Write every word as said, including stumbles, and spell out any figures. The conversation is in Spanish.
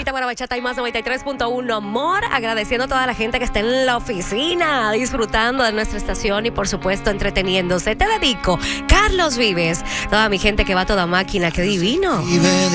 Agüita para Bachata y Más noventa y tres punto uno, amor. Agradeciendo a toda la gente que está en la oficina, disfrutando de nuestra estación y, por supuesto, entreteniéndose. Te dedico, Carlos Vives. Toda mi gente que va a toda máquina, qué divino.